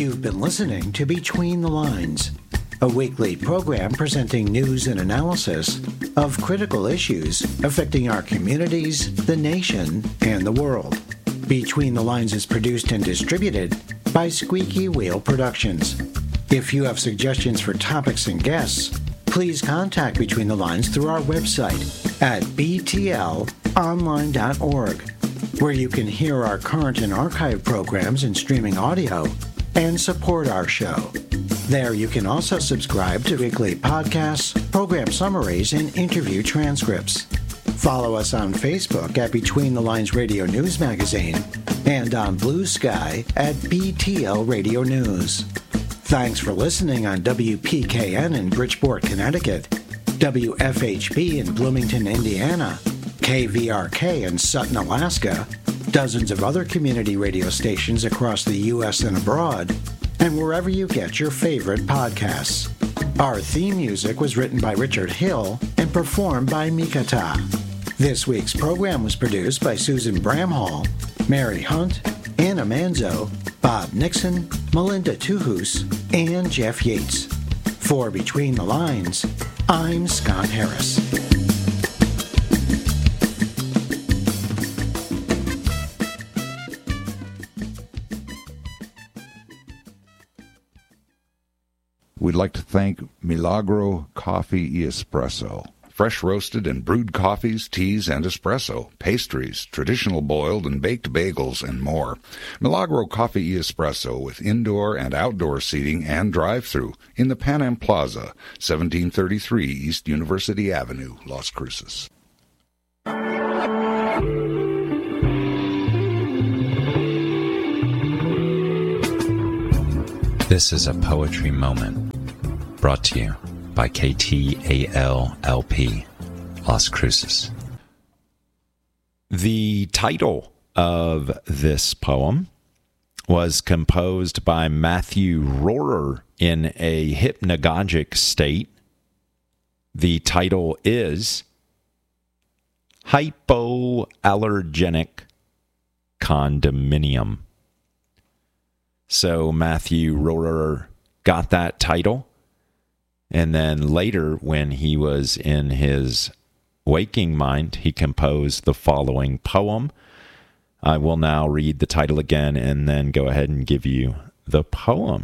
You've been listening to Between the Lines, a weekly program presenting news and analysis of critical issues affecting our communities, the nation, and the world. Between the Lines is produced and distributed by Squeaky Wheel Productions. If you have suggestions for topics and guests, please contact Between the Lines through our website at btlonline.org, where you can hear our current and archive programs in streaming audio and support our show. There you can also subscribe to weekly podcasts, program summaries, and interview transcripts. Follow us on Facebook at Between the Lines Radio News Magazine and on Blue Sky at BTL Radio News. Thanks for listening on WPKN in Bridgeport, Connecticut, WFHB in Bloomington, Indiana, KVRK in Sutton, Alaska, dozens of other community radio stations across the U.S. and abroad, and wherever you get your favorite podcasts. Our theme music was written by Richard Hill and performed by Mikata. This week's program was produced by Susan Bramhall, Mary Hunt, Anna Manzo, Bob Nixon, Melinda Tuhus, and Jeff Yates. For Between the Lines, I'm Scott Harris. We'd like to thank Milagro Coffee y Espresso. Fresh roasted and brewed coffees, teas, and espresso, pastries, traditional boiled and baked bagels, and more. Milagro Coffee y Espresso with indoor and outdoor seating and drive-thru in the Pan Am Plaza, 1733 East University Avenue, Las Cruces. This is a poetry moment brought to you by KTAL-LP, Las Cruces. The title of this poem was composed by Matthew Rohrer in a hypnagogic state. The title is Hypoallergenic Condominium. So Matthew Rohrer got that title. And then later, when he was in his waking mind, he composed the following poem. I will now read the title again and then go ahead and give you the poem.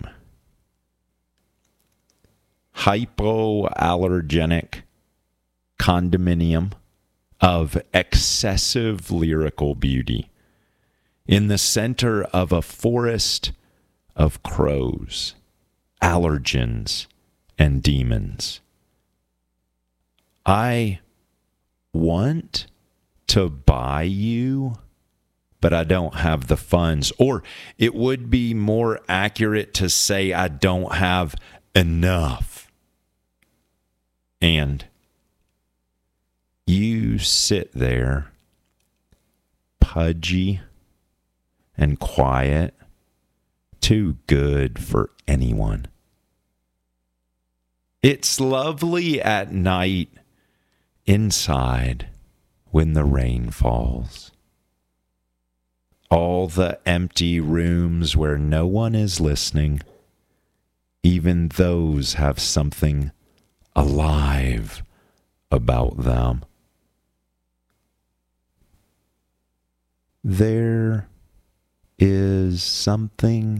Hypoallergenic condominium of excessive lyrical beauty in the center of a forest of crows, allergens, and demons. I want to buy you, but I don't have the funds. Or it would be more accurate to say I don't have enough. And you sit there, pudgy and quiet, too good for anyone. It's lovely at night inside when the rain falls. All the empty rooms where no one is listening, even those have something alive about them. There is something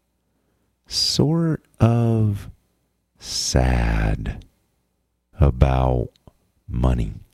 sort of sad about money.